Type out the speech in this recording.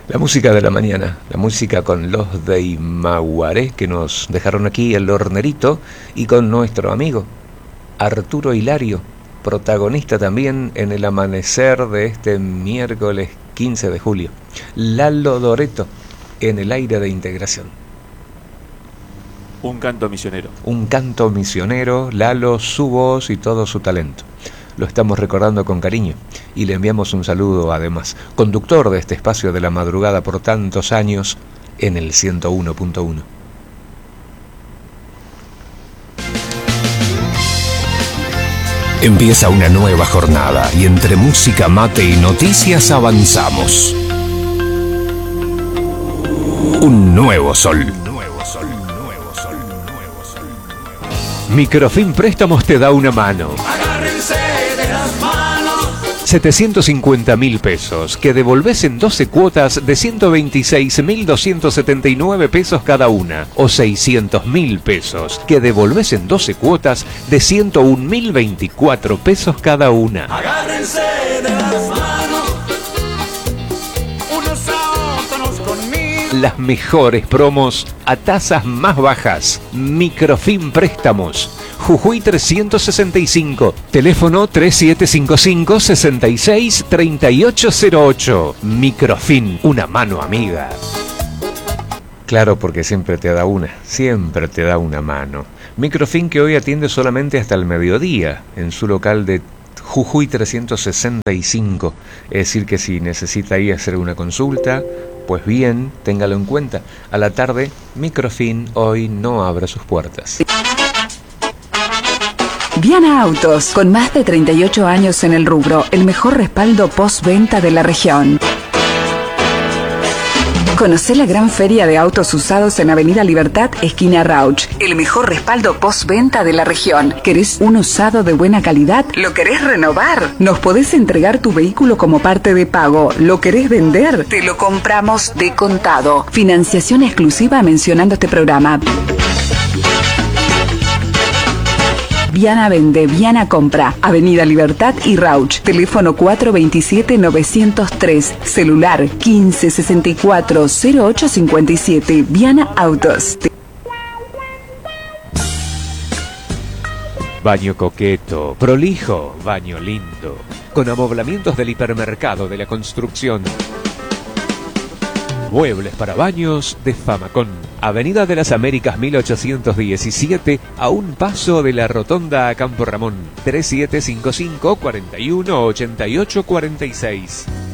La música de la mañana, la música con los de Imaguaré que nos dejaron aquí el hornerito y con nuestro amigo Arturo Hilario, protagonista también en el amanecer de este miércoles 15 de julio. Lalo Doreto en el aire de integración. Un canto misionero. Un canto misionero, Lalo, su voz y todo su talento. Lo estamos recordando con cariño y le enviamos un saludo además, conductor de este espacio de la madrugada por tantos años en el 101.1. Empieza una nueva jornada y entre música, mate y noticias avanzamos. Un nuevo sol. Microfin Préstamos te da una mano. Agárrense de las manos. 750.000 pesos que devolvés en 12 cuotas de 126.279 pesos cada una. O 600.000 pesos que devolvés en 12 cuotas de 101.024 pesos cada una. Agárrense de las manos. Unos a otros conmigo. Las mejores promos a tasas más bajas. Microfin Préstamos. Jujuy 365. Teléfono 3755-663808. Microfin, una mano amiga. Claro, porque siempre te da una mano. Microfin que hoy atiende solamente hasta el mediodía en su local de Jujuy 365. Es decir que si necesita ir a hacer una consulta, pues bien, téngalo en cuenta. A la tarde, Microfin hoy no abre sus puertas. Viana Autos, con más de 38 años en el rubro, el mejor respaldo postventa de la región. Conocé la gran feria de autos usados en Avenida Libertad, esquina Rauch. El mejor respaldo postventa de la región. ¿Querés un usado de buena calidad? ¿Lo querés renovar? Nos podés entregar tu vehículo como parte de pago. ¿Lo querés vender? Te lo compramos de contado. Financiación exclusiva mencionando este programa. Viana vende, Viana compra. Avenida Libertad y Rauch. Teléfono 427-903. Celular 1564-0857. Viana Autos. Baño coqueto, prolijo, baño lindo. Con amoblamientos del hipermercado de la construcción. Muebles para baños de Famacón. Avenida de las Américas 1817, a un paso de la rotonda a Campo Ramón. 3755-418846.